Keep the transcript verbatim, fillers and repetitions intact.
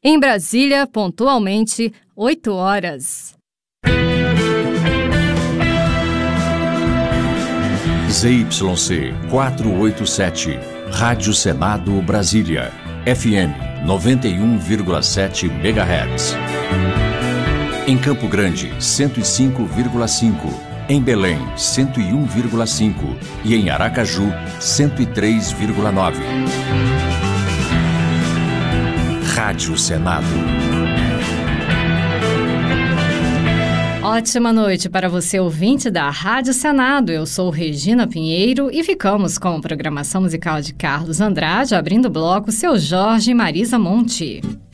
Em Brasília, pontualmente, oito horas. Z Y C quatrocentos e oitenta e sete, Rádio Senado Brasília, F M noventa e um vírgula sete megahertz. Em Campo Grande, cento e cinco vírgula cinco. Em Belém, cento e um vírgula cinco. E em Aracaju, cento e três vírgula nove. Rádio Senado. Ótima noite para você, ouvinte da Rádio Senado. Eu sou Regina Pinheiro e ficamos com a programação musical de Carlos Andrade, abrindo o bloco Seu Jorge e Marisa Monte.